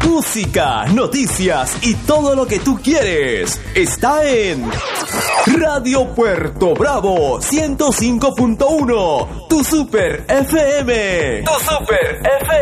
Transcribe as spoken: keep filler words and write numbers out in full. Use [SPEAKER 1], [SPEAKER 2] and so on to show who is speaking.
[SPEAKER 1] música, noticias y todo lo que tú quieres está en Radio Puerto Bravo ciento cinco punto uno, tu Super F M. Tu Super F